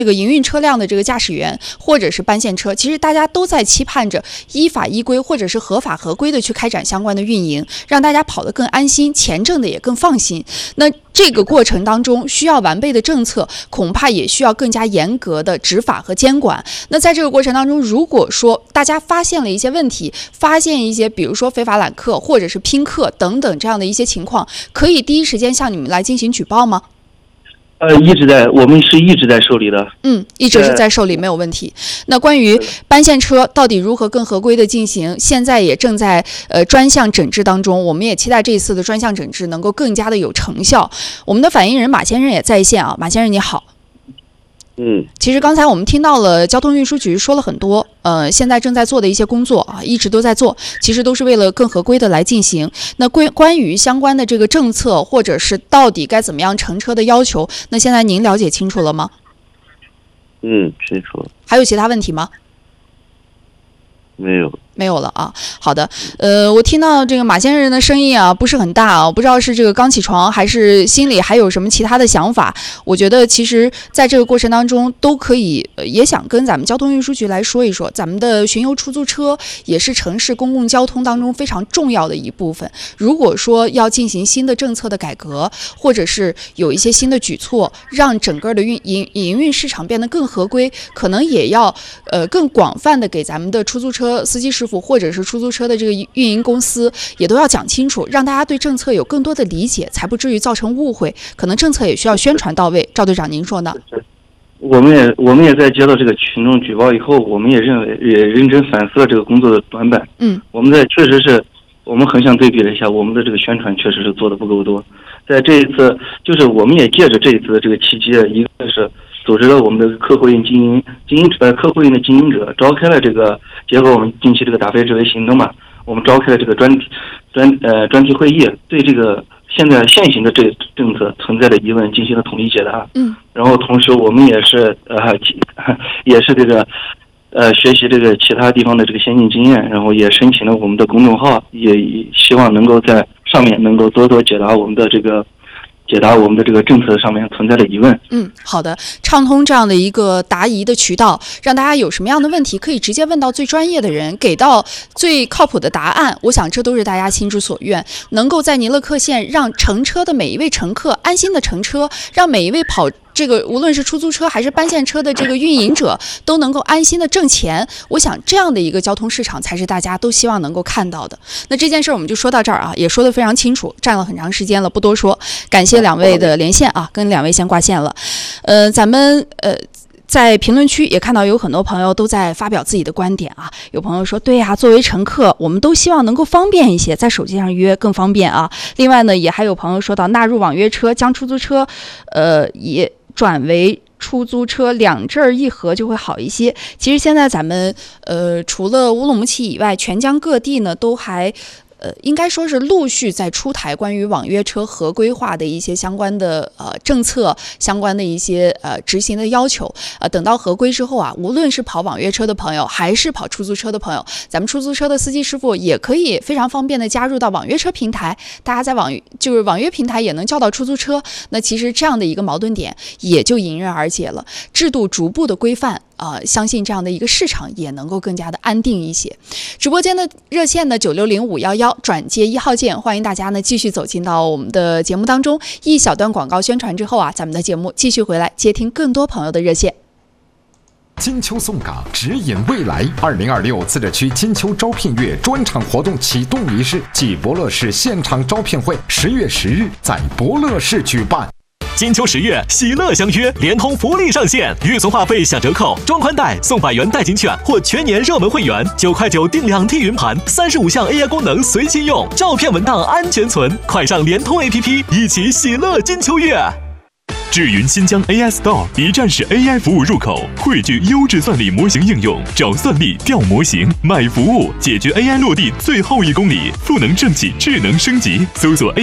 这个营运车辆的这个驾驶员或者是班线车，其实大家都在期盼着依法依规或者是合法合规的去开展相关的运营，让大家跑得更安心，钱挣的也更放心。那这个过程当中需要完备的政策，恐怕也需要更加严格的执法和监管。那在这个过程当中，如果说大家发现了一些问题，发现一些比如说非法揽客或者是拼客等等这样的一些情况，可以第一时间向你们来进行举报吗？ 我们是一直在受理的。 一直是在受理，没有问题。那关于班线车到底如何更合规的进行，现在也正在专项整治当中。我们也期待这一次的专项整治能够更加的有成效。我们的反映人马先生也在线啊，马先生你好。其实刚才我们听到了交通运输局说了很多，现在正在做的一些工作啊，一直都在做，其实都是为了更合规的来进行。那关于相关的这个政策，或者是到底该怎么样乘车的要求，那现在您了解清楚了吗？ 清楚了。 还有其他问题吗？没有了啊。好的，我听到这个马先生的声音啊，不是很大啊，不知道是这个刚起床，还是心里还有什么其他的想法。我觉得其实在这个过程当中都可以，也想跟咱们交通运输局来说一说，咱们的巡游出租车也是城市公共交通当中非常重要的一部分。如果说要进行新的政策的改革，或者是有一些新的举措，让整个的营运市场变得更合规，可能也要更广泛的给咱们的出租车司机师傅或者是出租车的这个运营公司也都要讲清楚，让大家对政策有更多的理解，才不至于造成误会。可能政策也需要宣传到位。赵队长您说呢？ 我们也在接到这个群众举报以后，我们也认真反思了这个工作的短板。我们确实是我们横向对比了一下，我们的这个宣传确实是做的不够多。在这一次，就是我们也借着这一次的这个契机，一个是组织了我们的客户运客户运的经营者召开了这个，结合我们近期这个打非治为行动嘛，我们召开了这个专题会议，对这个现行的这个政策存在的疑问进行了统一解答。然后同时我们也是这个学习这个其他地方的这个先进经验，然后也申请了我们的公众号，也希望能够在上面能够多多解答我们的这个政策上面存在的疑问。 好的，畅通这样的一个答疑的渠道，让大家有什么样的问题可以直接问到最专业的人，给到最靠谱的答案。我想这都是大家心之所愿，能够在尼勒克县让乘车的每一位乘客安心的乘车，让每一位这个无论是出租车还是班线车的这个运营者都能够安心的挣钱。我想这样的一个交通市场才是大家都希望能够看到的。那这件事我们就说到这儿啊，也说得非常清楚，占了很长时间了，不多说。感谢两位的连线啊，跟两位先挂线了。咱们在评论区也看到有很多朋友都在发表自己的观点啊。有朋友说，对呀，作为乘客，我们都希望能够方便一些，在手机上约更方便啊。另外呢，也还有朋友说到纳入网约车，将出租车也转为出租车，两阵一合就会好一些。其实现在咱们除了乌鲁木齐以外，全疆各地呢都还应该说是陆续在出台关于网约车合规化的一些相关的政策，相关的一些执行的要求。等到合规之后啊，无论是跑网约车的朋友还是跑出租车的朋友，咱们出租车的司机师傅也可以非常方便的加入到网约车平台，大家在网约平台也能叫到出租车。那其实这样的一个矛盾点也就迎刃而解了，制度逐步的规范。相信这样的一个市场也能够更加的安定一些。直播间的热线呢960511转接1号键，欢迎大家呢继续走进到我们的节目当中。一小段广告宣传之后啊，咱们的节目继续回来接听更多朋友的热线。 金秋颂港，指引未来。2026自治区金秋招聘月专场活动启动仪式暨博乐市现场招聘会10月10日在博乐市举办。 金秋10月，喜乐相约，联通福利上线，预存话费享折扣，装宽带送100元代金券或全年热门会员，9块9订2T 云盘，35项 AI 功能随心用，照片文档安全存，快上联通 APP， 一起喜乐金秋月。智云新疆 AI Store 一站式 AI 服务入口，汇聚优质算力模型应用，找算力，调模型，买服务，解决 AI 落地最后1公里，赋能政企，智能升级。搜索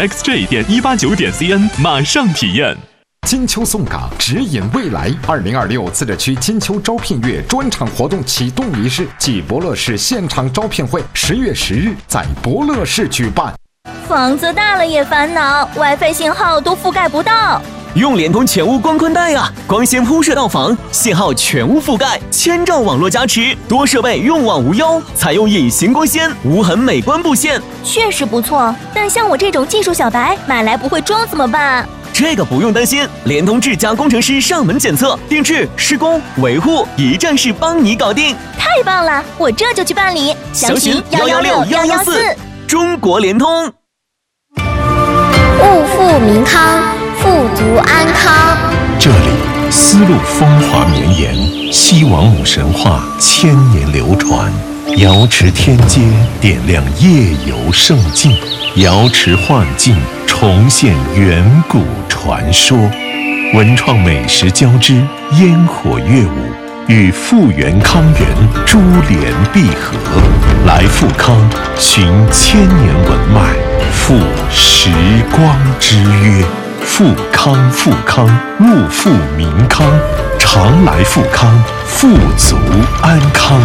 AI.xj.189.cn， 马上体验。 金秋颂港，指引未来。2026自治区金秋招聘月专场活动启动仪式暨博乐市现场招聘会10月10日在博乐市举办。 房子大了也烦恼， WiFi 信号都覆盖不到。 用联通全屋光宽带啊，光纤铺设到房，信号全屋覆盖，1000兆网络加持，多设备用网无忧，采用隐形光纤，无痕美观布线， 确实不错。但像我这种技术小白，买来不会装怎么办？ 这个不用担心，联通智家工程师上门检测、定制、施工、维护，一站式帮你搞定。 太棒了，我这就去办理。 详询116-114。中国联通。 物富民康，富足安康。 这里丝路风华绵延，西王母神话千年流传。瑶池天街点亮夜游胜境，瑶池幻境重现远古传说，文创美食交织，烟火乐舞与富源康源珠联璧合。来富康，寻千年文脉，赴时光之约。富康富康，物富民康，常来富康，富足安康。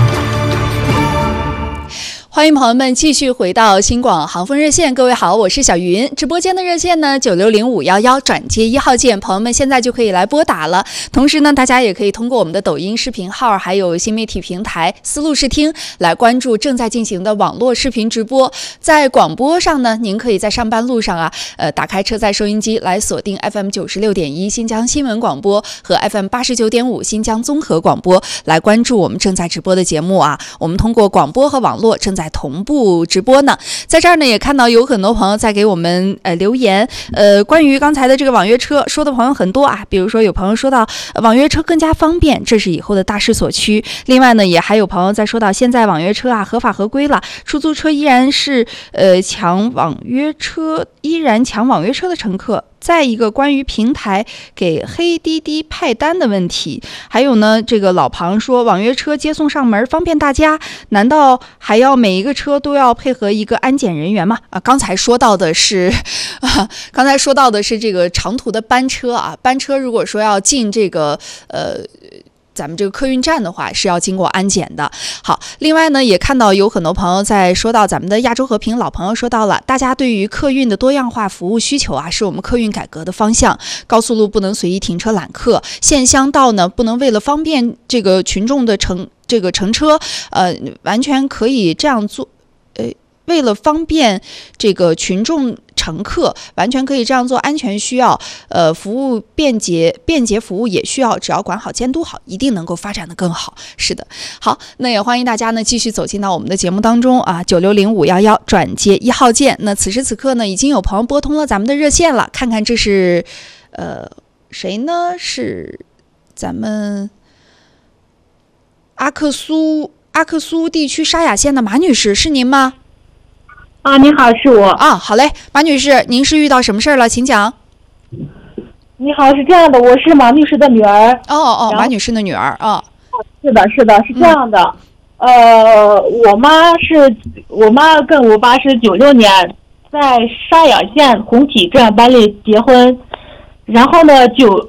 欢迎朋友们继续回到新广航风热线，各位好，我是小云。直播间的热线呢960511转接1号键，朋友们现在就可以来拨打了。同时呢，大家也可以通过我们的抖音视频号，还有新媒体平台丝路视听来关注正在进行的网络视频直播。在广播上呢，您可以在上班路上打开车载收音机来锁定 FM 96.1新疆新闻广播和 FM 89.5新疆综合广播，来关注我们正在直播的节目啊。我们通过广播和网络正在同步直播呢。在这儿呢，也看到有很多朋友在给我们留言，关于刚才的这个网约车说的朋友很多啊，比如说有朋友说到网约车更加方便，这是以后的大势所趋。另外呢，也还有朋友在说到现在网约车合法合规了，出租车依然是抢网约车的乘客。再一个关于平台给黑滴滴派单的问题，还有呢，这个老庞说网约车接送上门方便大家，难道还要每一个车都要配合一个安检人员吗？刚才说到的是这个长途的班车啊，班车如果说要进这个咱们这个客运站的话是要经过安检的。好，另外呢，也看到有很多朋友在说到咱们的亚洲和平老朋友说到了，大家对于客运的多样化服务需求是我们客运改革的方向。高速路不能随意停车揽客，县乡道呢不能为了方便这个群众的乘车，完全可以这样做。为了方便这个群众乘客，完全可以这样做，安全需要，服务便捷服务也需要，只要管好监督好，一定能够发展得更好。是的，好，那也欢迎大家呢继续走进到我们的节目当中啊，960511转接1号键。那此时此刻呢，已经有朋友拨通了咱们的热线了，看看这是谁呢？是咱们阿克苏地区沙雅县的马女士，是您吗？ 你好，是我啊。好嘞，马女士，您是遇到什么事儿了？请讲。 你好，是这样的，我是马女士的女儿。 马女士的女儿啊。 是的，是这样的。我妈跟我爸是96年在沙雅县红体镇班里结婚，然后呢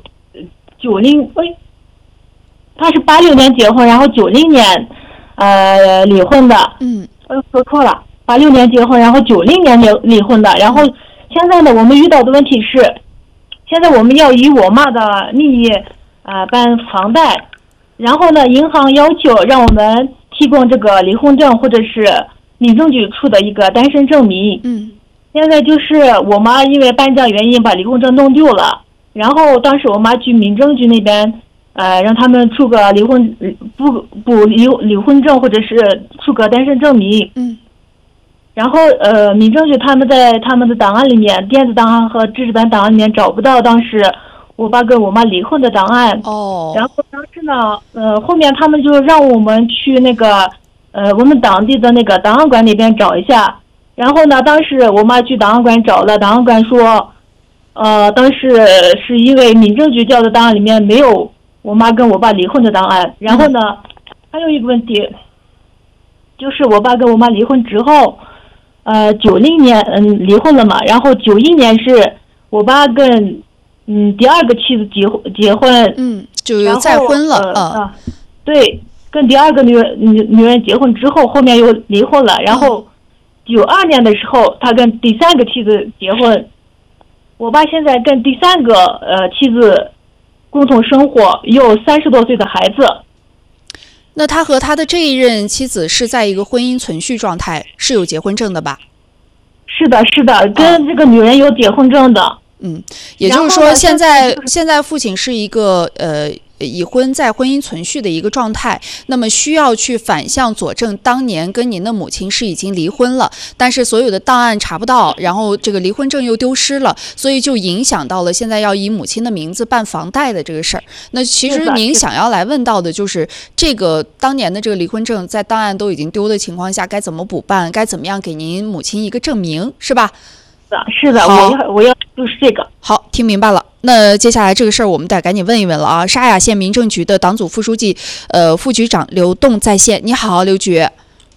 他是86年结婚，然后90年离婚的。说错了。86年结婚，然后90年离婚的。然后现在呢，我们遇到的问题是，现在我们要以我妈的名义办房贷，然后呢，银行要求让我们提供这个离婚证或者是民政局出的一个单身证明。现在就是我妈因为搬家原因把离婚证弄丢了，然后当时我妈去民政局那边让他们出个离婚证或者是出个单身证明。然后民政局他们在他们的档案里面，电子档案和纸质版档案里面找不到当时我爸跟我妈离婚的档案。然后当时呢后面他们就让我们去那个我们当地的那个档案馆那边找一下。然后呢，当时我妈去档案馆找了，档案馆说当时是因为民政局交的档案里面没有我妈跟我爸离婚的档案。然后呢还有一个问题，就是我爸跟我妈离婚之后90年离婚了嘛，然后91年是我爸跟第二个妻子结婚， 就又再婚了。 对，跟第二个女人结婚之后，后面又离婚了。然后92年的时候，他跟第三个妻子结婚， 我爸现在跟第3个妻子共同生活，有30多岁的孩子。 那他和他的这一任妻子是在一个婚姻存续状态，是有结婚证的吧？ 是的，跟这个女人有结婚证的。 也就是说，现在父亲是一个已婚在婚姻存续的一个状态，那么需要去反向佐证当年跟您的母亲是已经离婚了，但是所有的档案查不到，然后这个离婚证又丢失了，所以就影响到了现在要以母亲的名字办房贷的这个事儿。那其实您想要来问到的就是这个当年的这个离婚证在档案都已经丢的情况下该怎么补办，该怎么样给您母亲一个证明，是吧？ 是的，我要就是这个。 好，听明白了。那接下来这个事儿我们得赶紧问一问了啊！沙雅县民政局的党组副书记、副局长刘栋在线。你好，刘局。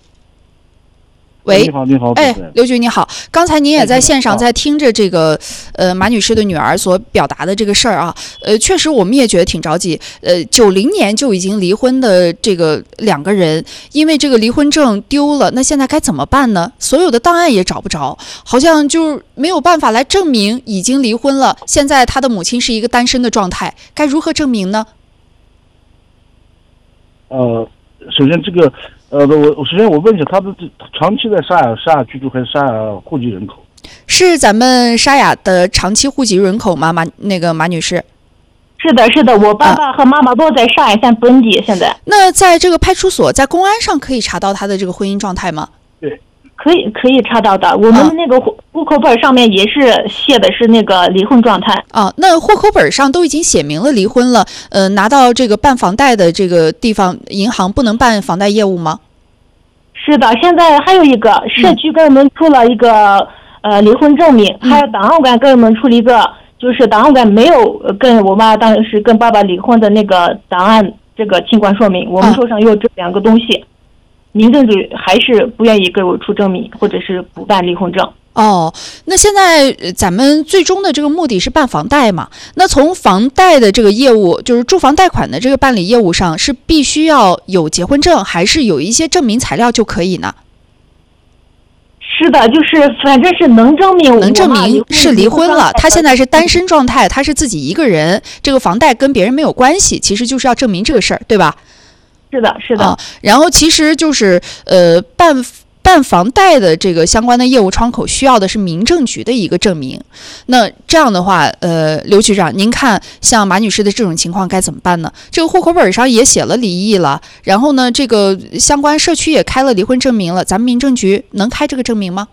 喂， 你好， 刘局你好，刚才您也在线上在听着这个马女士的女儿所表达的这个事儿啊，确实我们也觉得挺着急。90年就已经离婚的这个2个人，因为这个离婚证丢了，那现在该怎么办呢？所有的档案也找不着，好像就没有办法来证明已经离婚了。现在他的母亲是一个单身的状态，该如何证明呢？ 首先这个。首先我问一下，他的长期在沙雅居住还是沙雅户籍人口？ 是咱们沙雅的长期户籍人口吗？马女士。 是的，我爸爸和妈妈都在沙雅县本地。现在。 那在这个派出所，在公安上可以查到他的这个婚姻状态吗？ 对， 可以查到的。我们那个户口本上面也是写的是那个离婚状态啊。那户口本上都已经写明了离婚了，拿到这个办房贷的这个地方，银行不能办房贷业务吗？ 是的，现在还有一个社区给我们出了一个离婚证明，还有档案馆给我们出了一个，就是档案馆没有跟我妈当时跟爸爸离婚的那个档案这个情况说明，我们手上有这2个东西，民政局还是不愿意给我出证明，或者是补办离婚证。 那现在咱们最终的这个目的是办房贷嘛？那从房贷的这个业务，就是住房贷款的这个办理业务上，是必须要有结婚证，还是有一些证明材料就可以呢？ 是的，就是反正是能证明是离婚了，他现在是单身状态，他是自己一个人，这个房贷跟别人没有关系，其实就是要证明这个事儿，对吧？ 是的。 然后其实就是办房贷的这个相关的业务窗口需要的是民政局的一个证明。那这样的话，刘局长，您看像马女士的这种情况该怎么办呢？这个户口本上也写了离异了，然后呢，这个相关社区也开了离婚证明了，咱们民政局能开这个证明吗？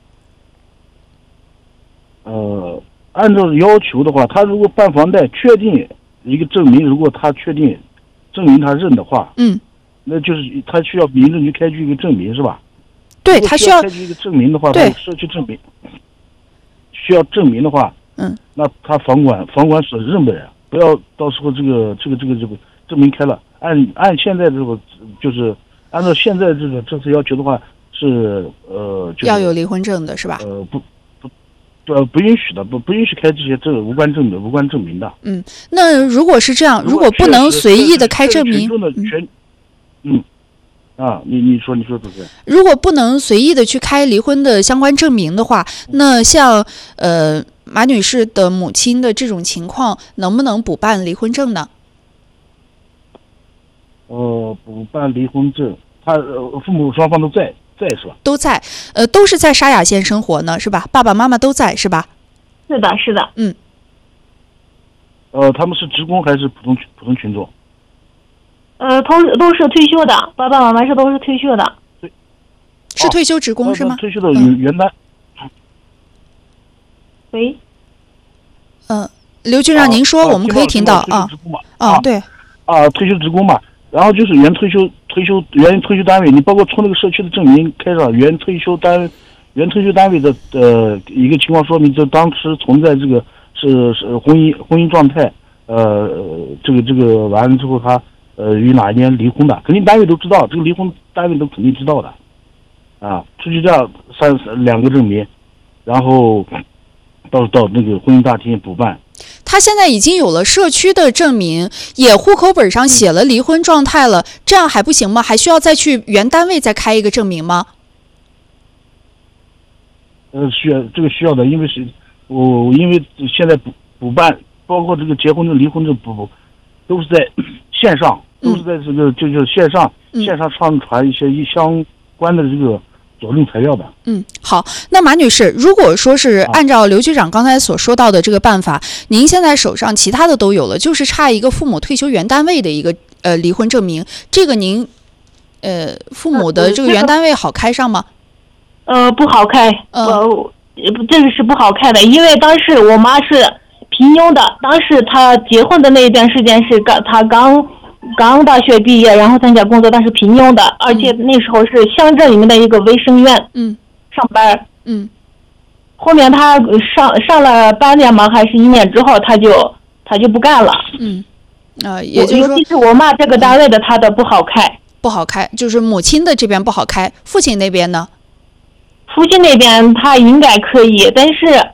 按照要求的话，他如果办房贷确定一个证明，如果他确定证明他认的话，那就是他需要民政局开具一个证明，是吧？ 对，他需要开具一个证明的话， 对， 社区证明需要证明的话，那他房管所认不认？不要到时候这个证明开了，按现在这个就是按照现在这个政策要求的话，是要有离婚证的是吧？ 不允许的，不允许开这些无关证明的。 那如果是这样，如果不能随意的开证明， 你说主持人， 如果不能随意的去开离婚的相关证明的话，那像马女士的母亲的这种情况，能不能补办离婚证呢？ 补办离婚证，他父母双方都在是吧？ 都在，都是在沙雅县生活呢，是吧？爸爸妈妈都在是吧？ 是的。 他们是职工还是普通群众？ 都是退休的，爸爸妈妈都是退休的。 对， 是退休职工是吗？ 退休的原单。 喂。 刘局长，您说我们可以听到啊。对。 退休职工嘛，然后就是原退休单位，你包括出那个社区的证明开上原退休单位的一个情况说明，就当时存在这个是婚姻状态，这个完了之后他于哪一年离婚的，肯定单位都知道，这个离婚单位都肯定知道的，出具这样2个证明，然后到那个婚姻大厅补办。 他现在已经有了社区的证明，也户口本上写了离婚状态了，这样还不行吗？还需要再去原单位再开一个证明吗？ 需要的，因为是因为现在补办，包括这个结婚证、离婚证补，都是在线上，都是在这个就是线上上传一些相关的这个佐证材料的。 好，那马女士，如果说是按照刘局长刚才所说到的这个办法，您现在手上其他的都有了，就是差一个父母退休原单位的一个离婚证明，这个您父母的这个原单位好开上吗？ 不好开，这个是不好开的，因为当时我妈是平庸的，当时她结婚的那一段时间是她刚大学毕业，然后参加工作，但是平庸的，而且那时候是乡镇里面的一个卫生院上班。后面她上了半年嘛，还是1年之后，她就不干了。 也就是说， 尤其是我妈这个单位的，她的不好开， 就是母亲的这边不好开，父亲那边呢？ 父亲那边他应该可以，但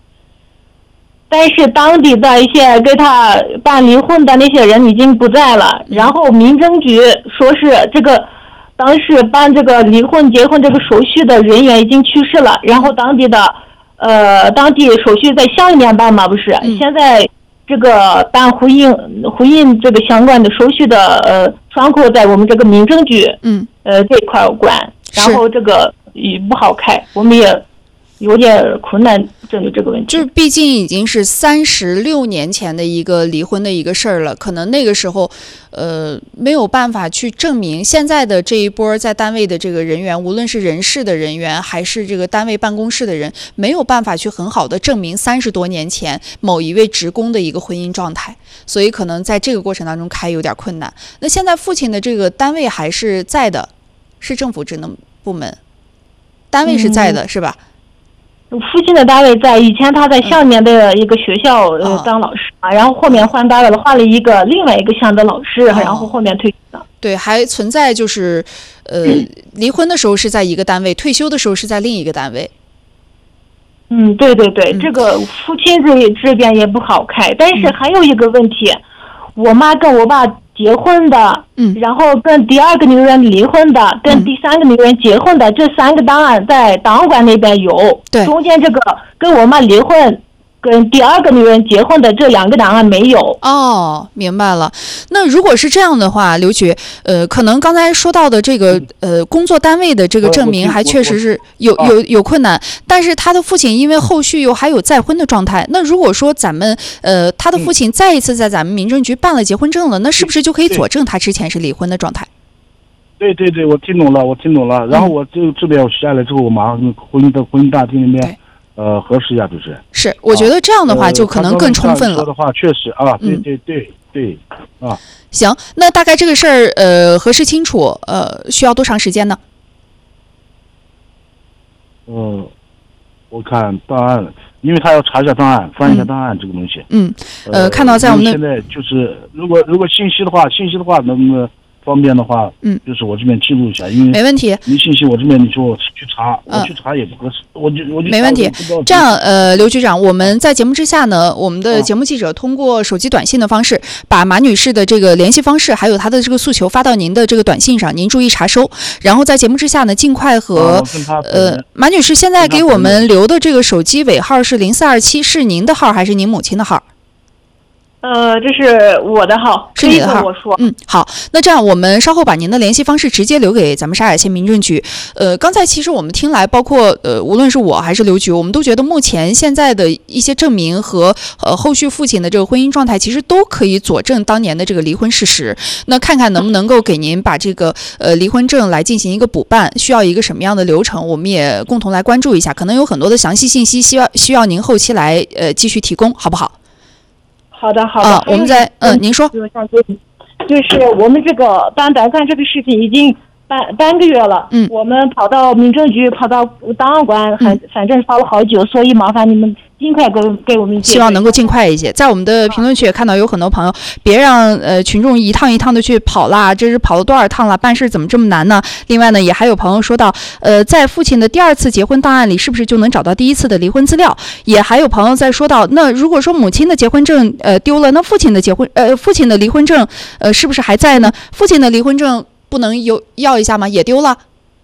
是当地的一些给他办离婚的那些人已经不在了，然后民政局说是这个当时办这个离婚结婚这个手续的人员已经去世了，然后当地手续在乡里面办嘛，不是？现在这个办婚姻这个相关的手续的窗口在我们这个民政局这一块管，然后这个也不好开，我们也有点困难针对这个问题。 就是毕竟已经是36年前的一个离婚的一个事儿了，可能那个时候没有办法去证明现在的这一波在单位的这个人员，无论是人事的人员还是这个单位办公室的人，没有办法去很好的证明30多年前某一位职工的一个婚姻状态，所以可能在这个过程当中开有点困难。那现在父亲的这个单位还是在的，是政府职能部门，单位是在的，是吧？ 父亲的单位在，以前他在乡里面的一个学校当老师嘛，然后后面换单位了，换了另外一个乡的老师，然后后面退休了。 对，还存在就是离婚的时候是在一个单位，退休的时候是在另一个单位。 对，这个父亲这边也不好开，但是还有一个问题，我妈跟我爸结婚的，然后跟第2个女人离婚的，跟第3个女人结婚的，这3个档案在档案馆那边有，中间这个跟我妈离婚跟第2个女人结婚的这2个档案没有。 明白了。那如果是这样的话，刘局，可能刚才说到的这个工作单位的这个证明还确实是有困难，但是他的父亲因为后续又还有再婚的状态，那如果说咱们他的父亲再一次在咱们民政局办了结婚证了，那是不是就可以佐证他之前是离婚的状态？ 对，我听懂了。然后我这边我下来之后，我马上跟婚姻大厅里面核实一下， 是，我觉得这样的话就可能更充分了。 说的话确实啊，对啊。 行，那大概这个事儿核实清楚，需要多长时间呢？ 我看档案，因为他要查一下档案，翻一下档案这个东西。 看到在我们的现在就是如果信息的话，能不能方便的话，就是我这边记录一下，因为没问题。 你信息我这边你说我去查，我去查也不合适，我就没问题。这样，刘局长，我们在节目之下呢，我们的节目记者通过手机短信的方式，把马女士的这个联系方式还有她的这个诉求发到您的这个短信上，您注意查收。然后在节目之下呢，尽快和马女士现在给我们留的这个手机尾号是0427，是您的号还是您母亲的号？ 这是我的号， 是你的号。 我说， 好，那这样我们稍后把您的联系方式直接留给咱们沙雅县民政局。刚才其实我们听来，包括无论是我还是刘局，我们都觉得目前现在的一些证明和后续父亲的这个婚姻状态，其实都可以佐证当年的这个离婚事实。那看看能不能够给您把这个离婚证来进行一个补办，需要一个什么样的流程，我们也共同来关注一下。可能有很多的详细信息需要您后期来继续提供，好不好？ 好的。 我们在您说， 就是我们这个办单干这个事情已经半个月了，我们跑到民政局，跑到档案馆，反正跑了好久，所以麻烦你们尽快给我们， 希望能够尽快一些。在我们的评论区也看到有很多朋友，别让群众一趟一趟的去跑啦，这是跑了多少趟了，办事怎么这么难呢？另外呢，也还有朋友说到，在父亲的第2次结婚档案里，是不是就能找到第1次的离婚资料？也还有朋友在说到，那如果说母亲的结婚证丢了，那父亲的离婚证是不是还在呢？父亲的离婚证不能要一下吗？也丢了。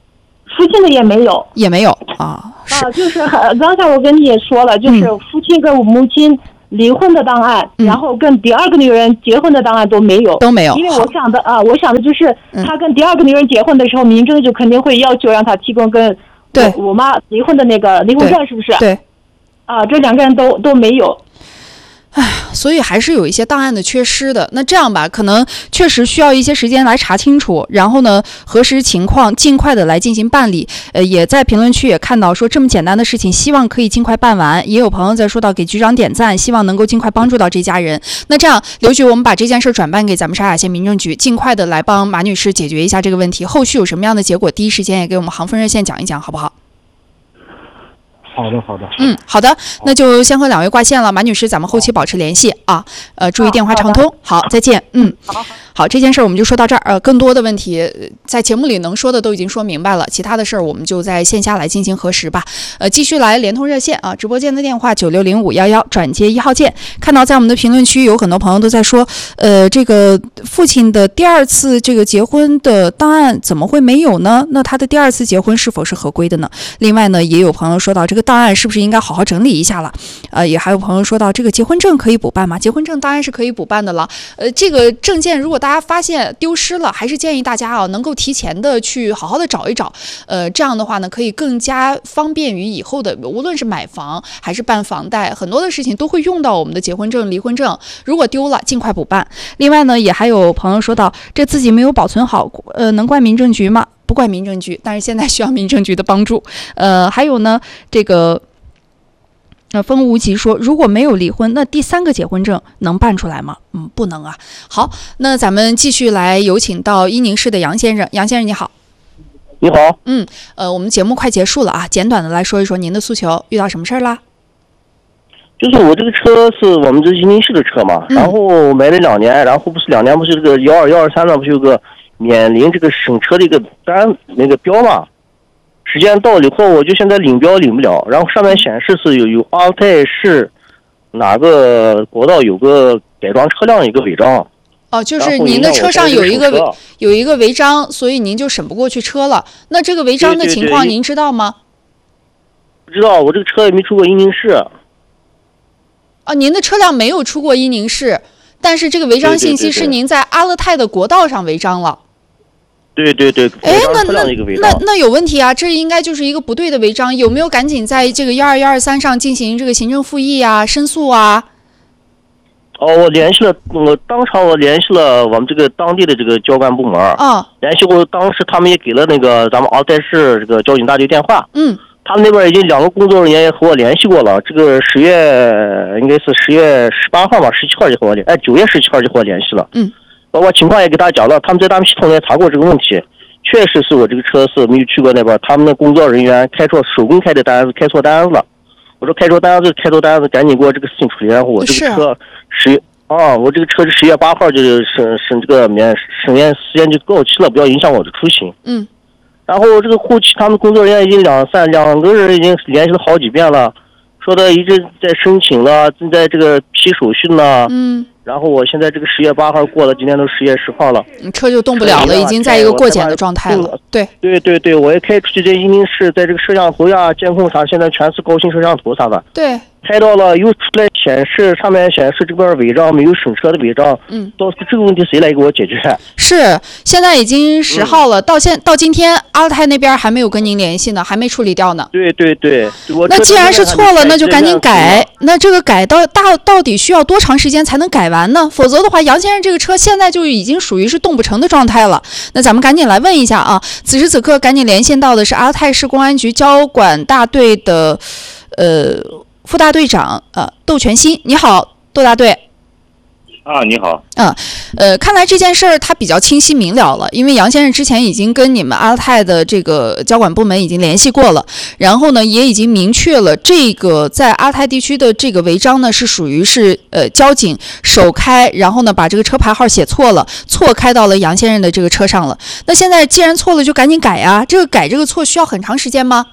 父亲的也没有，就是刚才我跟你也说了，就是父亲跟母亲离婚的档案，然后跟第二个女人结婚的档案都没有，因为我想的就是他跟第二个女人结婚的时候，民政就肯定会要求让他提供跟我妈离婚的那个离婚证，是不是？ 对， 这两个人都没有。 所以还是有一些档案的缺失的。那这样吧，可能确实需要一些时间来查清楚，然后呢，核实情况，尽快的来进行办理。也在评论区也看到说这么简单的事情，希望可以尽快办完。也有朋友在说到给局长点赞，希望能够尽快帮助到这家人。那这样，刘局，我们把这件事转办给咱们沙雅县民政局，尽快的来帮马女士解决一下这个问题。后续有什么样的结果，第一时间也给我们航风热线讲一讲，好不好？ 好的。 好的，那就先和两位挂线了，马女士，咱们后期保持联系啊，注意电话畅通。好，再见。好，这件事我们就说到这儿。更多的问题在节目里能说的都已经说明白了，其他的事儿我们就在线下来进行核实吧。继续来联通热线啊，直播间的电话960511转接1号键。看到在我们的评论区有很多朋友都在说，这个父亲的第二次这个结婚的档案怎么会没有呢？那他的第二次结婚是否是合规的呢？另外呢，也有朋友说到这个档案是不是应该好好整理一下了？也还有朋友说到这个结婚证可以补办吗？结婚证当然是可以补办的了。这个证件如果大家发现丢失了，还是建议大家能够提前的去好好的找一找。这样的话呢，可以更加方便于以后的，无论是买房还是办房贷，很多的事情都会用到我们的结婚证、离婚证。如果丢了，尽快补办。另外呢，也还有朋友说到，这自己没有保存好，能怪民政局吗？不怪民政局，但是现在需要民政局的帮助。还有呢，这个风无极说，如果没有离婚，那第三个结婚证能办出来吗？不能啊。好，那咱们继续来有请到伊宁市的杨先生。杨先生你好。 你好。 我们节目快结束了啊，简短的来说一说您的诉求，遇到什么事儿啦？ 就是我这个车是我们这伊宁市的车嘛，然后买了2年，然后不是2年，不是这个12123呢，不是有个免领这个审车的一个那个标嘛？时间到了以后，我就现在领标领不了，然后上面显示是有阿勒泰市哪个国道有个改装车辆一个违章。 就是您的车上有一个违章，所以您就审不过去车了。那这个违章的情况您知道吗？ 不知道，我这个车也没出过伊宁市。 您的车辆没有出过伊宁市，但是这个违章信息是您在阿勒泰的国道上违章了。 对， 那有问题啊！这应该就是一个不对的违章，有没有赶紧在这个12123上进行这个行政复议啊、申诉啊？ 我联系了，当场我联系了我们这个当地的这个交管部门。联系过，当时他们也给了那个咱们阿勒泰市这个交警大队电话。他们那边已经2个工作人员也和我联系过了，这个10月应该是10月18号吧，17号就和我9月17号就和我联系了。包括情况也给大家讲了，他们在他们系统里查过这个问题，确实是我这个车是没有去过那边，他们的工作人员开错手工开的单子，开错单子了。我说开错单子，赶紧给我这个事情处理。然后我这个车我这个车是10月8号就是审这个审验时间就到期了，不要影响我的出行。然后这个后期他们工作人员已经两个人已经联系了好几遍了，说的一直在申请了，正在这个批手续呢。然后我现在这个10月8号过了，今天都10月10号了， 车就动不了了，已经在一个过检的状态了。 对，我也开出去这伊宁市，在这个摄像头呀、监控上，现在全是高清摄像头啥的。 对， 拍到了，又出来上面显示这边违章，没有审车的违章。到这个问题谁来给我解决？ 是，现在已经10号了，到今天阿勒泰那边还没有跟您联系呢，还没处理掉呢。 对， 那既然是错了，那就赶紧改。那这个改到底需要多长时间才能改完呢？否则的话，杨先生这个车现在就已经属于是动不成的状态了。那咱们赶紧来问一下啊，此时此刻赶紧连线到的是阿勒泰市公安局交管大队的副大队长窦全新。你好，窦大队。 你好。 看来这件事儿它比较清晰明了了，因为杨先生之前已经跟你们阿勒泰的这个交管部门已经联系过了，然后呢也已经明确了这个在阿勒泰地区的这个违章呢是属于是交警手开，然后呢把这个车牌号写错了，错开到了杨先生的这个车上了。那现在既然错了就赶紧改啊，这个改这个错需要很长时间吗？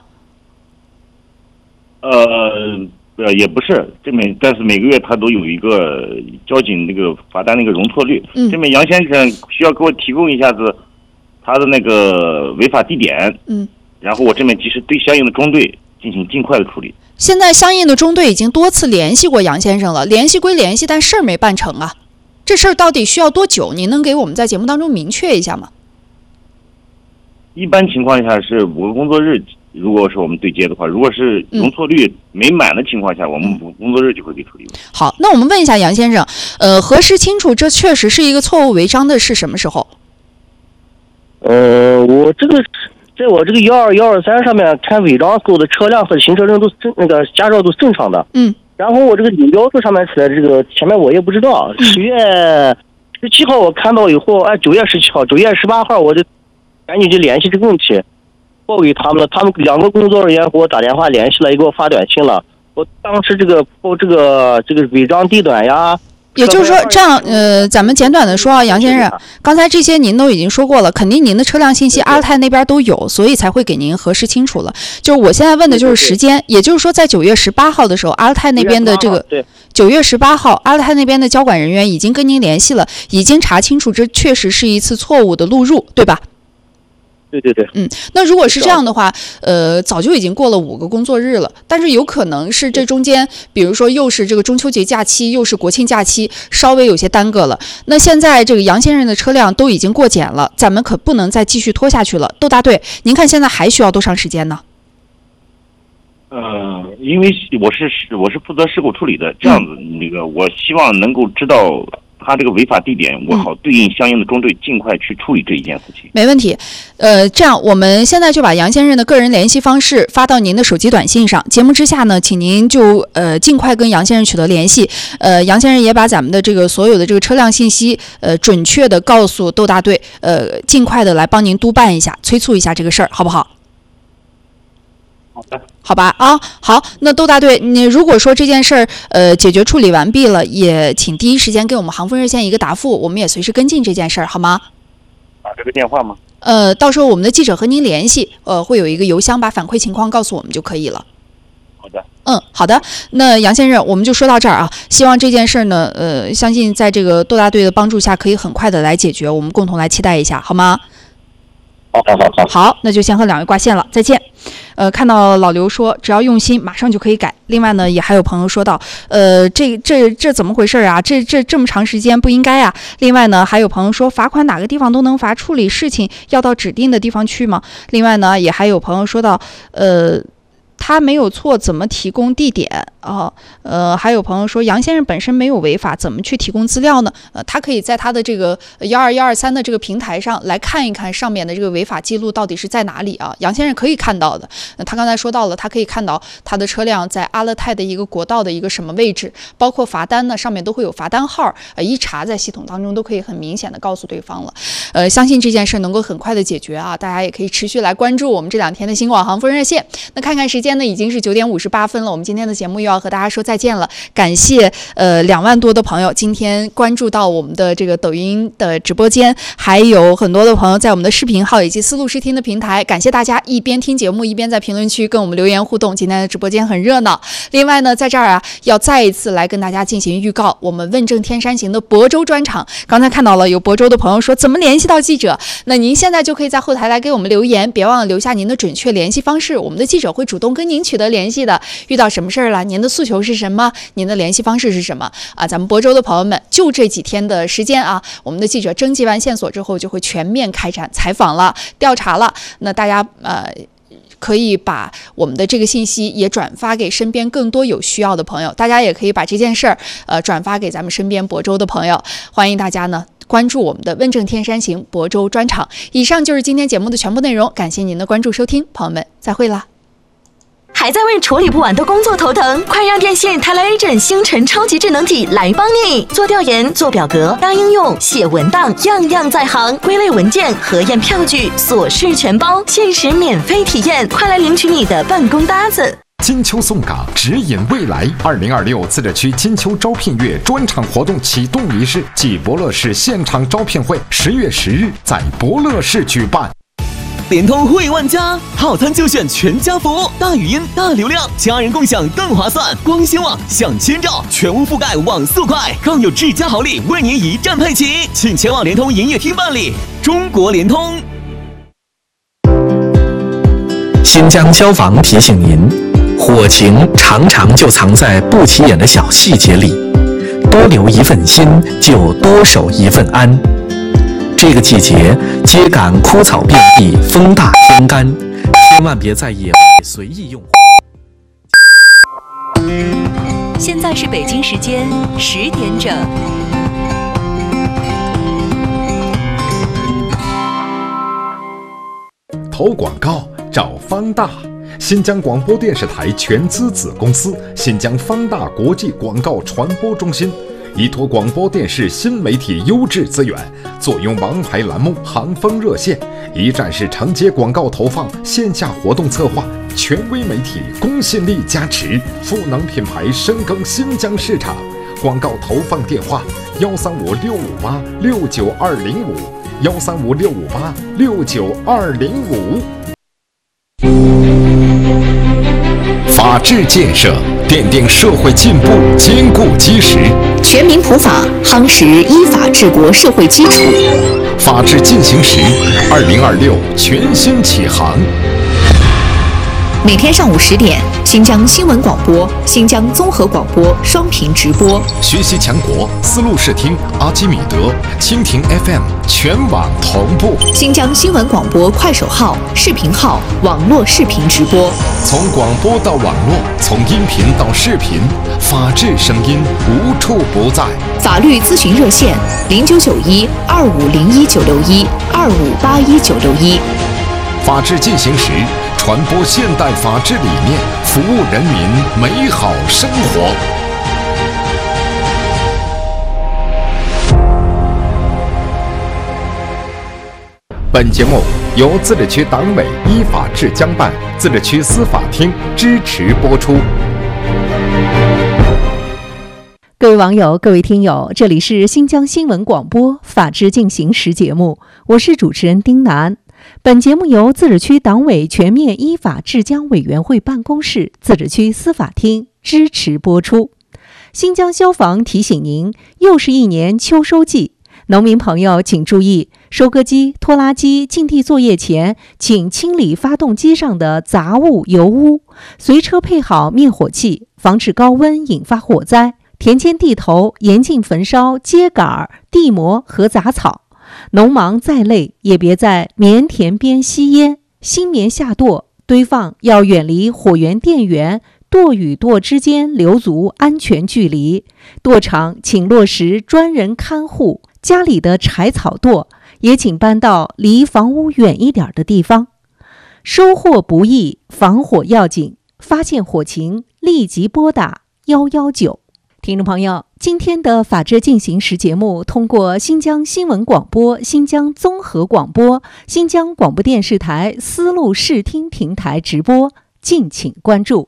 也不是，但是每个月他都有一个交警那个罚单那个容错率。这边杨先生需要给我提供一下子他的那个违法地点。 然后我这边及时对相应的中队进行尽快的处理。 现在相应的中队已经多次联系过杨先生了，联系归联系，但事儿没办成啊。这事儿到底需要多久？您能给我们在节目当中明确一下吗？ 一般情况下是5个工作日，如果是我们对接的话，如果是容错率没满的情况下，我们5个工作日就会给处理。 好，那我们问一下杨先生，核实清楚这确实是一个错误违章的是什么时候？ 我这个在我这个12123上面看违章所有的车辆和行车证都那个驾照都正常的。然后我这个914上面出来这个前面我也不知道，10月17号我看到以后，9月17号、9月18号我就赶紧就联系这个问题，报给他们了。他们2个工作人员给我打电话联系了，也给我发短信了。我当时这个报这个违章地段呀。 也就是说，这样，咱们简短的说啊，杨先生，刚才这些您都已经说过了，肯定您的车辆信息阿勒泰那边都有，所以才会给您核实清楚了。就是我现在问的就是时间，也就是说，在9月18号的时候，阿勒泰那边的这个9月18号，阿勒泰那边的交管人员已经跟您联系了，已经查清楚这确实是一次错误的录入，对吧？ 对， 那如果是这样的话，早就已经过了5个工作日了，但是有可能是这中间，比如说又是这个中秋节假期，又是国庆假期，稍微有些耽搁了。那现在这个杨先生的车辆都已经过检了，咱们可不能再继续拖下去了。窦大队，您看现在还需要多长时间呢？ 因为我是负责事故处理的，这样子那个我希望能够知道他这个违法地点，我好对应相应的中队尽快去处理这一件事情。 没问题。这样我们现在就把杨先生的个人联系方式发到您的手机短信上。节目之下呢，请您就尽快跟杨先生取得联系。杨先生也把咱们的这个所有的这个车辆信息准确的告诉窦大队，尽快的来帮您督办一下，催促一下这个事儿，好不好？ 好的， 好吧啊，好，那窦大队，你如果说这件事儿解决处理完毕了，也请第一时间给我们航风热线一个答复，我们也随时跟进这件事儿，好吗？ 打这个电话吗？ 到时候我们的记者和您联系，会有一个邮箱，把反馈情况告诉我们就可以了。 好的， 好的。那杨先生，我们就说到这儿啊。希望这件事儿呢，相信在这个窦大队的帮助下，可以很快的来解决，我们共同来期待一下，好吗？好，那就先和2位挂线了，再见。看到老刘说只要用心马上就可以改。另外呢，也还有朋友说到，这怎么回事啊？这么长时间不应该啊。另外呢，还有朋友说罚款哪个地方都能罚，处理事情要到指定的地方去吗？另外呢，也还有朋友说到，他没有错，怎么提供地点啊？还有朋友说杨先生本身没有违法，怎么去提供资料呢？他可以在他的这个12123的这个平台上来看一看上面的这个违法记录到底是在哪里啊？杨先生可以看到的。他刚才说到了，他可以看到他的车辆在阿勒泰的一个国道的一个什么位置，包括罚单呢，上面都会有罚单号，一查在系统当中都可以很明显的告诉对方了。相信这件事能够很快的解决啊！大家也可以持续来关注我们这2天的新广航风热线。那看看时间呢，已经是9点58分了。我们今天的节目又要和大家说再见了。感谢2万多的朋友今天关注到我们的这个抖音的直播间，还有很多的朋友在我们的视频号以及思路视听的平台。感谢大家一边听节目一边在评论区跟我们留言互动。今天的直播间很热闹。另外呢，在这儿啊，要再一次来跟大家进行预告我们问政天山行的亳州专场。刚才看到了有亳州的朋友说怎么联系到记者，那您现在就可以在后台来给我们留言，别忘了留下您的准确联系方式，我们的记者会主动跟您取得联系的。遇到什么事儿了，您的诉求是什么，您的联系方式是什么啊？咱们亳州的朋友们就这几天的时间啊，我们的记者征集完线索之后就会全面开展采访了，调查了。那大家可以把我们的这个信息也转发给身边更多有需要的朋友，大家也可以把这件事儿转发给咱们身边亳州的朋友。欢迎大家呢关注我们的问政天山行亳州专场。以上就是今天节目的全部内容，感谢您的关注收听，朋友们再会啦。 还在为处理不完的工作头疼？快让电信Tele-Agent星辰超级智能体来帮你！做调研、做表格、搭应用、写文档，样样在行。归类文件、核验票据，琐事全包，限时免费体验，快来领取你的办公搭子！ 金秋送岗，指引未来。2026自治区金秋招聘月专场活动启动仪式暨博乐市现场招聘会10月10日在博乐市举办。 联通惠万家，套餐就选全家福，大语音、大流量，家人共享更划算。光纤网享千兆，全屋覆盖网速快，更有智家好礼为您一站配齐，请前往联通营业厅办理。中国联通。 新疆消防提醒您，火情常常就藏在不起眼的小细节里，多留一份心，就多守一份安。这个季节，秸秆枯草遍地，风大天干，千万别在野外随意用火。 现在是北京时间10点整。 投广告找方大，新疆广播电视台全资子公司新疆方大国际广告传播中心，依托广播电视新媒体优质资源，坐拥王牌栏目、行风热线，一站式承接广告投放、线下活动策划，权威媒体公信力加持，赋能品牌深耕新疆市场。广告投放电话：135-658-69205，135-658-69205。法治建设奠定社会进步坚固基石， 全民普法夯实依法治国社会基础。 法治进行时，2026全新启航。 每天上午10点，新疆新闻广播、新疆综合广播双频直播。 学习强国，丝路视听、阿基米德、蜻蜓 FM 全网同步。 新疆新闻广播快手号、视频号、网络视频直播。 从广播到网络，从音频到视频，法治声音无处不在。 法律咨询热线：0991-2501-961-2581-961。 法治进行时，传播现代法治理念，服务人民美好生活。本节目由自治区党委依法治江办、自治区司法厅支持播出。 各位网友，各位听友，这里是新疆新闻广播法治进行时节目，我是主持人丁楠。本节目由自治区党委全面依法治江委员会办公室、自治区司法厅支持播出。新疆消防提醒您，又是一年秋收季，农民朋友请注意，收割机、拖拉机进地作业前，请清理发动机上的杂物、油污，随车配好灭火器，防止高温引发火灾。田间地头严禁焚烧秸秆、地膜和杂草。农忙再累，也别在棉田边吸烟。新棉下垛堆放要远离火源电源，垛与垛之间留足安全距离。垛场请落实专人看护，家里的柴草垛也请搬到离房屋远一点的地方。收获不易，防火要紧，发现火情立即拨打119。听众朋友，今天的法治进行时节目通过新疆新闻广播、新疆综合广播、新疆广播电视台丝路视听平台直播，敬请关注。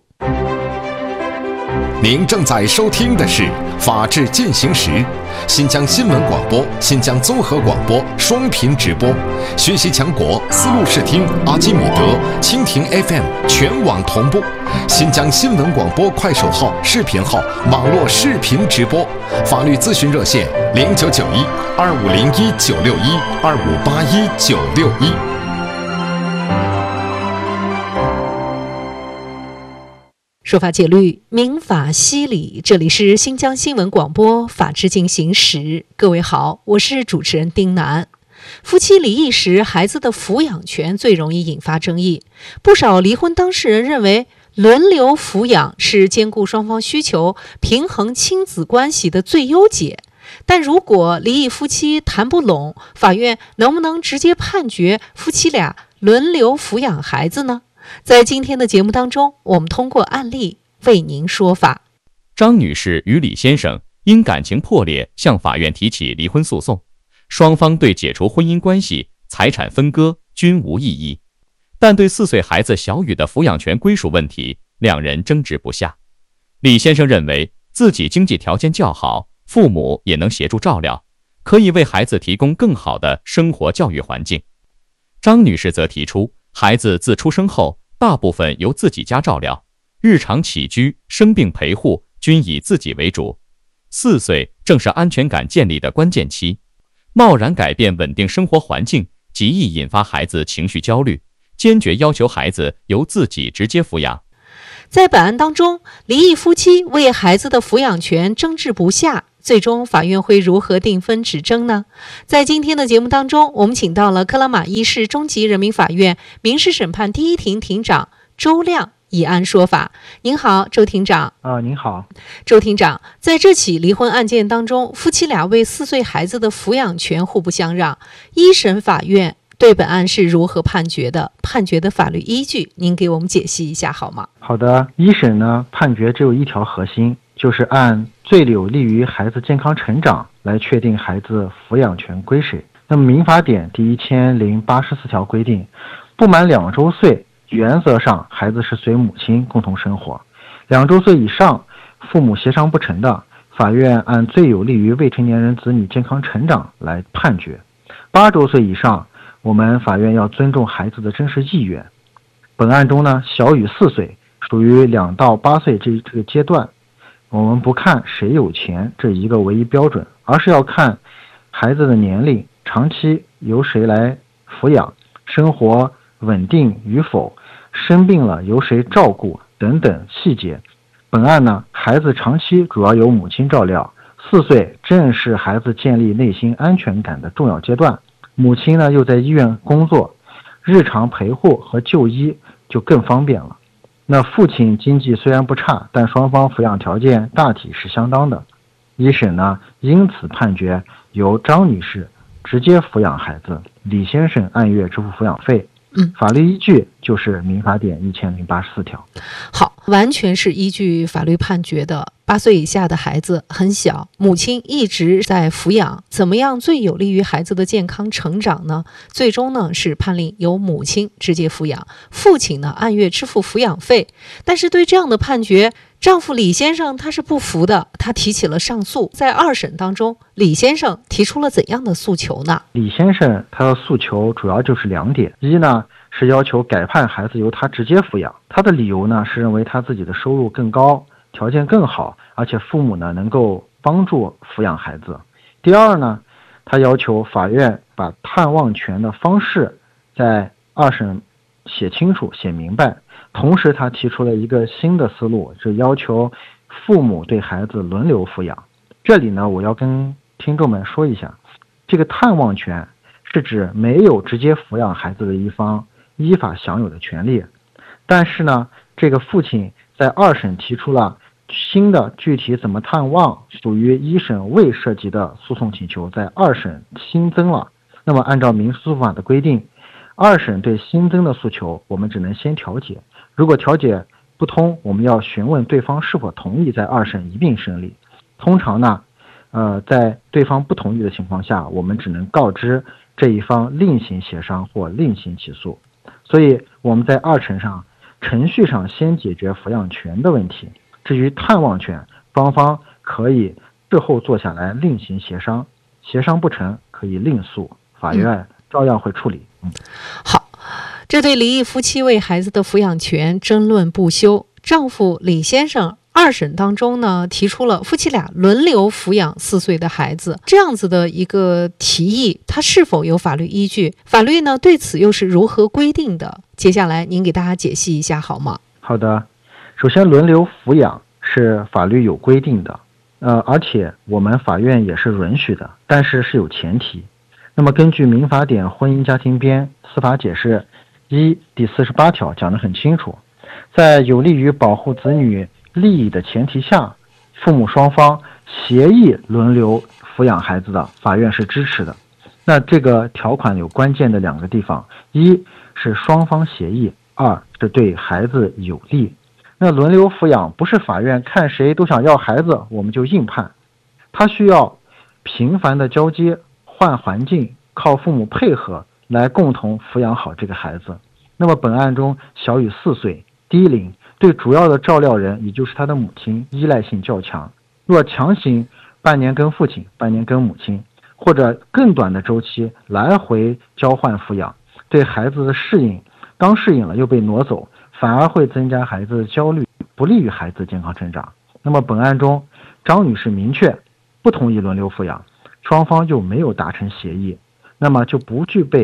您正在收听的是法治进行时，新疆新闻广播、新疆综合广播双频直播，学习强国丝路视听、阿基米德、蜻蜓 FM 全网同步。新疆新闻广播快手号、视频号、网络视频直播。法律咨询热线：0991-2501-961-2581-961。 说法解律，民法析理，这里是新疆新闻广播法治进行时。各位好，我是主持人丁楠。夫妻离异时，孩子的抚养权最容易引发争议。不少离婚当事人认为，轮流抚养是兼顾双方需求、平衡亲子关系的最优解。但如果离异夫妻谈不拢，法院能不能直接判决夫妻俩轮流抚养孩子呢？在今天的节目当中，我们通过案例为您说法。 张女士与李先生因感情破裂向法院提起离婚诉讼，双方对解除婚姻关系、财产分割均无异议，但对4岁孩子小雨的抚养权归属问题，两人争执不下。李先生认为自己经济条件较好，父母也能协助照料，可以为孩子提供更好的生活教育环境。张女士则提出，孩子自出生后大部分由自己家照料，日常起居、生病陪护均以自己为主。4岁正是安全感建立的关键期，贸然改变稳定生活环境，极易引发孩子情绪焦虑， 坚决要求孩子由自己直接抚养。 在本案当中，离异夫妻为孩子的抚养权争执不下，最终法院会如何定分指争呢？在今天的节目当中，我们请到了克拉玛依市中级人民法院民事审判第一庭庭长周亮以案说法。您好，周庭长。 您好， 周庭长，在这起离婚案件当中，夫妻俩为4岁孩子的抚养权互不相让，一审法院对本案是如何判决的？判决的法律依据，您给我们解析一下好吗？ 好的，一审呢判决只有一条核心，就是按最有利于孩子健康成长来确定孩子抚养权归谁。那么民法典第1084条规定，不满2周岁，原则上孩子是随母亲共同生活；2周岁以上，父母协商不成的，法院按最有利于未成年人子女健康成长来判决；8周岁以上，我们法院要尊重孩子的真实意愿。本案中呢，小于4岁，属于2到8岁这个阶段，我们不看谁有钱这一个唯一标准，而是要看孩子的年龄、长期由谁来抚养、生活稳定与否、生病了由谁照顾等等细节。本案呢，孩子长期主要由母亲照料，4岁正是孩子建立内心安全感的重要阶段。母亲呢又在医院工作，日常陪护和就医就更方便了。那父亲经济虽然不差，但双方抚养条件大体是相当的。一审呢因此判决由张女士直接抚养孩子，李先生按月支付抚养费。法律依据就是民法典1084条。 好，完全是依据法律判决的。8岁以下的孩子很小，母亲一直在抚养，怎么样最有利于孩子的健康成长呢？最终呢是判令由母亲直接抚养，父亲呢按月支付抚养费。但是对这样的判决，丈夫李先生他是不服的，他提起了上诉。在2审当中，李先生提出了怎样的诉求呢？ 李先生他的诉求主要就是2点，一呢是要求改判孩子由他直接抚养，他的理由呢是认为他自己的收入更高，条件更好，而且父母呢能够帮助抚养孩子。第二呢，他要求法院把探望权的方式在2审写清楚写明白。同时他提出了一个新的思路，是要求父母对孩子轮流抚养。这里呢我要跟听众们说一下，这个探望权是指没有直接抚养孩子的一方依法享有的权利，但是呢这个父亲在2审提出了新的具体怎么探望属于1审未涉及的诉讼请求，在2审新增了。那么按照民事诉讼法的规定，2审对新增的诉求我们只能先调解，如果调解不通，我们要询问对方是否同意在2审一并审理。通常呢在对方不同意的情况下，我们只能告知这一方另行协商或另行起诉。所以我们在2审上程序上先解决抚养权的问题，至于探望权，双方可以事后坐下来另行协商，协商不成可以另诉，法院照样会处理。 好，这对离异夫妻为孩子的抚养权争论不休。丈夫李先生2审当中呢，提出了夫妻俩轮流抚养4岁的孩子这样子的一个提议，它是否有法律依据？法律呢对此又是如何规定的？接下来您给大家解析一下好吗？ 好的，首先轮流抚养是法律有规定的，而且我们法院也是允许的，但是是有前提。那么根据民法典婚姻家庭编司法解释第48条讲得很清楚，在有利于保护子女利益的前提下，父母双方协议轮流抚养孩子的，法院是支持的。那这个条款有关键的2个地方，一是双方协议，2是对孩子有利。那轮流抚养不是法院看谁都想要孩子我们就硬判，它需要频繁的交接，换环境，靠父母配合来共同抚养好这个孩子。那么本案中小于4岁低龄，对主要的照料人也就是他的母亲依赖性较强，若强行半年跟父亲半年跟母亲，或者更短的周期来回交换抚养，对孩子的适应刚适应了又被挪走，反而会增加孩子的焦虑，不利于孩子健康成长。那么本案中张女士明确不同意轮流抚养，双方又没有达成协议，那么就不具备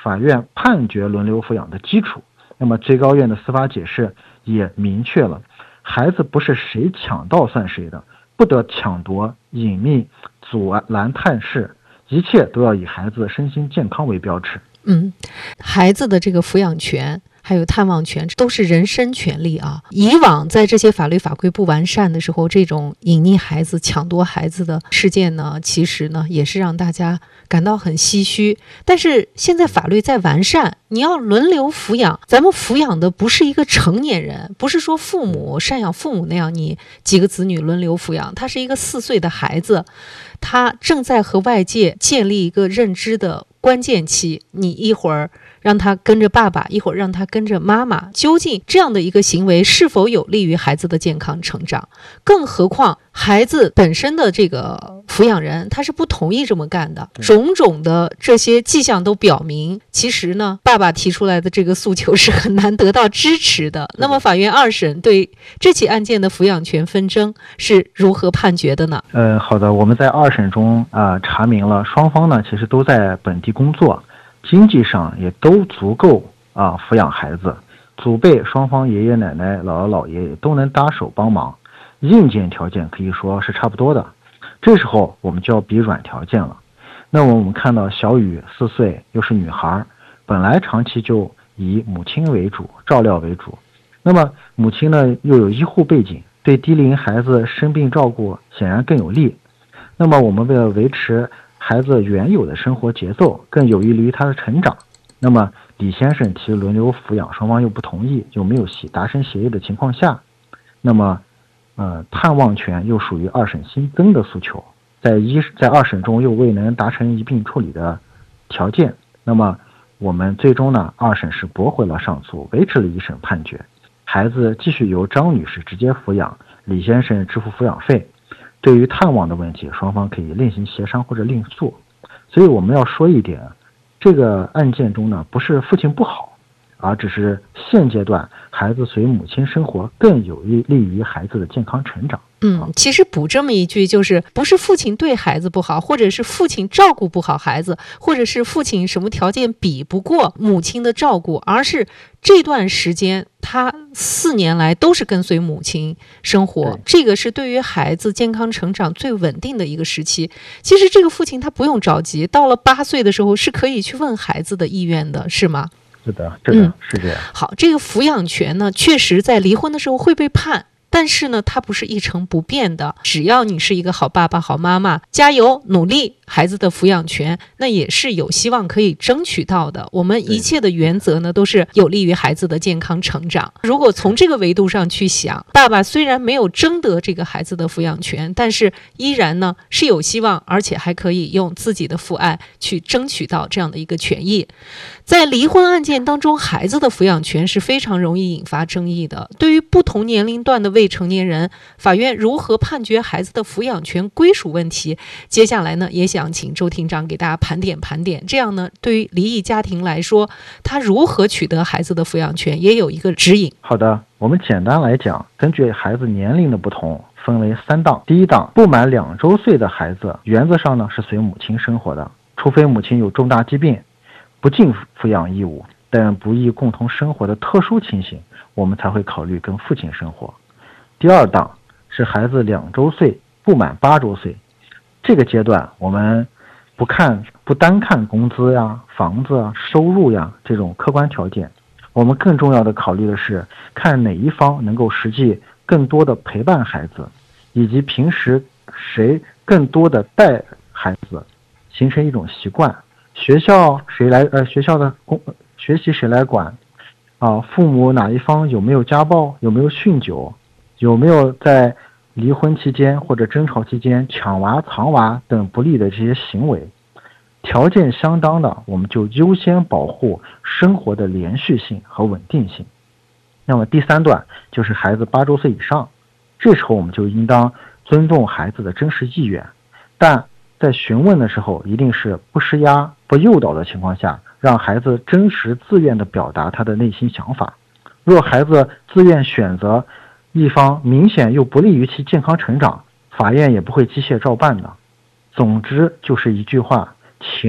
法院判决轮流抚养的基础。那么最高院的司法解释也明确了，孩子不是谁抢到算谁的，不得抢夺、隐秘、阻拦、探视，一切都要以孩子身心健康为标尺。 孩子的这个抚养权还有探望权都是人身权利啊。以往在这些法律法规不完善的时候，这种隐匿孩子、抢夺孩子的事件呢，其实呢也是让大家感到很唏嘘。但是现在法律在完善，你要轮流抚养，咱们抚养的不是一个成年人，不是说父母赡养父母那样，你几个子女轮流抚养，他是一个4岁的孩子，他正在和外界建立一个认知的关键期，你一会儿让他跟着爸爸，一会儿让他跟着妈妈，究竟这样的一个行为是否有利于孩子的健康成长？更何况孩子本身的这个抚养人他是不同意这么干的，种种的这些迹象都表明，其实呢爸爸提出来的这个诉求是很难得到支持的。那么法院2审对这起案件的抚养权纷争是如何判决的呢？ 好的，我们在2审中查明了双方呢其实都在本地工作，经济上也都足够抚养孩子，祖辈双方爷爷奶奶、姥姥姥爷也都能搭手帮忙，硬件条件可以说是差不多的。这时候我们就要比软条件了。那么我们看到小雨4岁，又是女孩，本来长期就以母亲为主，照料为主。那么母亲呢又有医护背景，对低龄孩子生病照顾显然更有利。那么我们为了维持孩子原有的生活节奏，更有益于他的成长，那么李先生提轮流抚养，双方又不同意，又没有达成协议的情况下，那么探望权又属于2审新增的诉求，在2审中又未能达成一并处理的条件，那么我们最终呢2审是驳回了上诉，维持了1审判决，孩子继续由张女士直接抚养，李先生支付抚养费。对于探望的问题，双方可以另行协商或者另诉。所以我们要说一点，这个案件中呢，不是父亲不好，而只是现阶段孩子随母亲生活更有利于孩子的健康成长。 其实补这么一句，就是不是父亲对孩子不好，或者是父亲照顾不好孩子，或者是父亲什么条件比不过母亲的照顾，而是这段时间他4年来都是跟随母亲生活，这个是对于孩子健康成长最稳定的一个时期。其实这个父亲他不用着急，到了8岁的时候是可以去问孩子的意愿的，是吗？ 是的，是这样。 好，这个抚养权呢，确实在离婚的时候会被判，但是呢，它不是一成不变的。只要你是一个好爸爸、好妈妈，加油努力，孩子的抚养权那也是有希望可以争取到的。我们一切的原则呢，都是有利于孩子的健康成长。如果从这个维度上去想，爸爸虽然没有争得这个孩子的抚养权，但是依然呢是有希望，而且还可以用自己的父爱去争取到这样的一个权益。在离婚案件当中，孩子的抚养权是非常容易引发争议的。对于不同年龄段的未成年人，法院如何判决孩子的抚养权归属问题，接下来呢，也想请周庭长给大家盘点。这样呢，对于离异家庭来说，他如何取得孩子的抚养权，也有一个指引。 好的，我们简单来讲，根据孩子年龄的不同，分为3档。第一档，不满2周岁的孩子，原则上呢是随母亲生活的，除非母亲有重大疾病，不尽抚养义务，但不宜共同生活的特殊情形，我们才会考虑跟父亲生活。第二档是孩子2周岁不满8周岁，这个阶段我们不单看工资呀、房子啊、收入呀这种客观条件，我们更重要的考虑的是看哪一方能够实际更多的陪伴孩子，以及平时谁更多的带孩子，形成一种习惯。学校学校的学习谁来管父母哪一方有没有家暴，有没有酗酒，有没有在离婚期间或者争吵期间抢娃、藏娃等不利的这些行为，条件相当的，我们就优先保护生活的连续性和稳定性。那么第3段就是孩子8周岁以上，这时候我们就应当尊重孩子的真实意愿，但在询问的时候一定是不施压、不诱导的情况下，让孩子真实自愿地表达他的内心想法。若孩子自愿选择一方明显又不利于其健康成长，法院也不会机械照办的。总之就是一句话，钱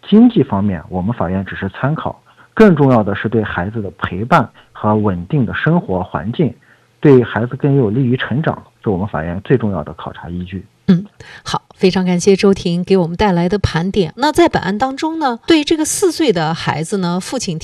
经济方面我们法院只是参考，更重要的是对孩子的陪伴和稳定的生活环境，对孩子更有利于成长，是我们法院最重要的考察依据。 好，非常感谢周婷给我们带来的盘点。那在本案当中呢，对这个4岁的孩子呢，父亲